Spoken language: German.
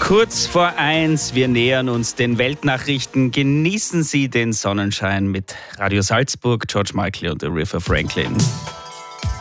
Kurz vor 1, wir nähern uns den Weltnachrichten. Genießen Sie den Sonnenschein mit Radio Salzburg, George Michael und Aretha Franklin.